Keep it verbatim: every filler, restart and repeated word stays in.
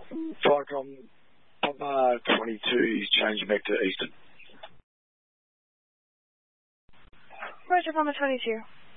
Firecom, Papa twenty-two, changing back to Eastern. Roger, Papa twenty-two.